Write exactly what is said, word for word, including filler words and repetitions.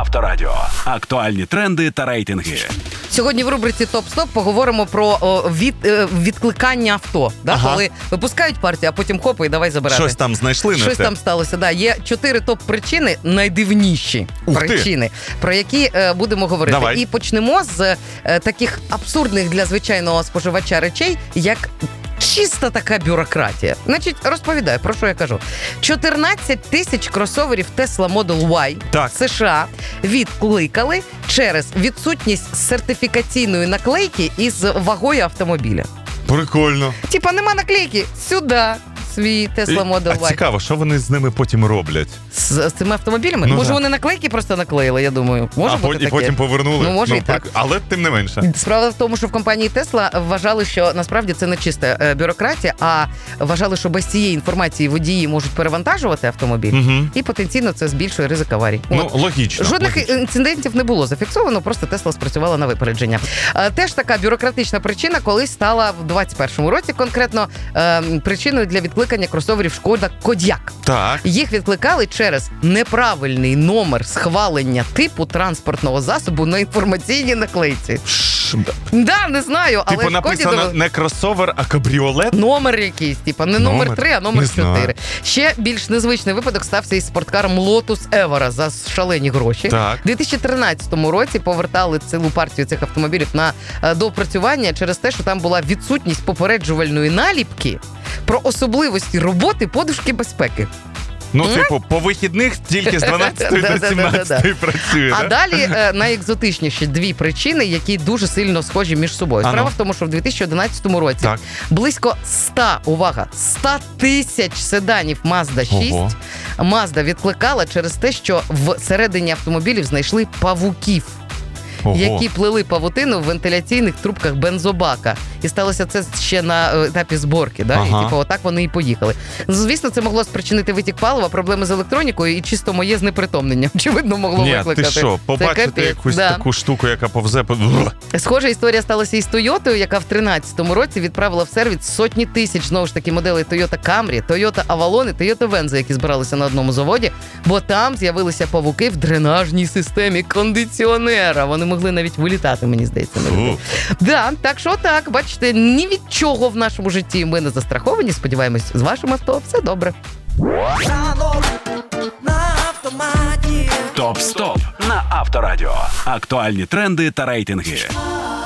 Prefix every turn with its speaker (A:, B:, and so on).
A: Авторадіо. Актуальні тренди та рейтинги.
B: Сьогодні в рубриці «Топ-стоп» поговоримо про о, від, е, відкликання авто. Да?
C: Ага.
B: Коли випускають партію, а потім хоп, і давай забирати.
C: Щось там знайшли, не
B: Щось
C: те?
B: там сталося, да. Є чотири топ-причини, найдивніші
C: Ух ти.
B: причини, про які е, будемо говорити.
C: Давай.
B: І почнемо з е, таких абсурдних для звичайного споживача речей, як чиста така бюрократія. Значить, розповідаю, про що я кажу. чотирнадцять тисяч кросоверів Tesla Model Y
C: Так.
B: в США відкликали через відсутність сертифікаційної наклейки із вагою автомобіля.
C: Прикольно.
B: Типа, нема наклейки, сюди свій Tesla Model
C: А
B: Y.
C: цікаво, що вони з ними потім роблять?
B: З, з цими автомобілями?
C: Ну,
B: Може,
C: да.
B: вони наклейки просто наклеїли, я думаю. Може
C: а
B: бути
C: пот- і
B: таке?
C: потім повернули?
B: Ну, може і так.
C: прик- Але тим не менше.
B: Справа в тому, що в компанії Tesla вважали, що насправді це не чиста е, бюрократія, а вважали, що без цієї інформації водії можуть перевантажувати автомобіль,
C: Угу.
B: і потенційно це збільшує ризик аварій.
C: Ну,
B: От.
C: логічно.
B: Жодних
C: логічно.
B: інцидентів не було зафіксовано, просто Тесла спрацювала на випередження. Е, Теж така бюрократична причина колись стала в двадцять першому році конкретно е, причиною для відкликання кросоверів Шкода Кодіак.
C: Так.
B: Їх відкликали через неправильний номер схвалення типу транспортного засобу на інформаційній наклейці.
C: Ш-
B: Да, не знаю, але
C: Типу
B: Шкоді
C: написано
B: довели-
C: не кросовер, а кабріолет?
B: Номер якийсь, типа не номер
C: Номер?
B: три, а номер
C: Не знаю.
B: чотири. Ще більш незвичний випадок стався із спорткаром Lotus Evora за шалені гроші.
C: Так.
B: У дві тисячі тринадцятому році повертали цілу партію цих автомобілів на е, доопрацювання через те, що там була відсутність попереджувальної наліпки про особливості роботи подушки безпеки.
C: Ну, типу, по вихідних тільки з дванадцятої до
B: Да-да-да-да-да.
C: сімнадцятої працює,
B: А
C: да?
B: далі е, найекзотичніші дві причини, які дуже сильно схожі між собою.
C: А
B: Справа
C: ну.
B: в тому, що в дві тисячі одинадцятому році
C: Так.
B: близько ста, увага, сто тисяч седанів Mazda шість
C: Ого.
B: Mazda відкликала через те, що всередині автомобілів знайшли павуків,
C: Ого.
B: які плели павутину в вентиляційних трубках бензобака. І сталося це ще на е, етапі зборки. Да?
C: Ага.
B: І типу, отак вони і поїхали. Звісно, це могло спричинити витік палива, проблеми з електронікою і чисто моє знепритомнення. Очевидно, могло
C: Ні,
B: викликати.
C: ти що,
B: Це
C: побачити
B: капець,
C: якусь
B: да.
C: таку штуку, яка повзе... по-
B: Схожа історія сталася із Тойотою, яка в тринадцятому році відправила в сервіс сотні тисяч, знову ж таки, моделей Toyota Camry, Toyota Avalon і Toyota Venza, які збиралися на одному заводі, бо там з'явилися павуки в дренажній системі кондиціонера. Вони могли навіть вилітати, мені здається. на людей.
C: Фу.
B: Да, так що так, бачите, ні від чого в нашому житті ми не застраховані. Сподіваємось, з вашим авто все добре.
A: Топ-стоп на Авторадіо. Актуальні тренди та рейтинги.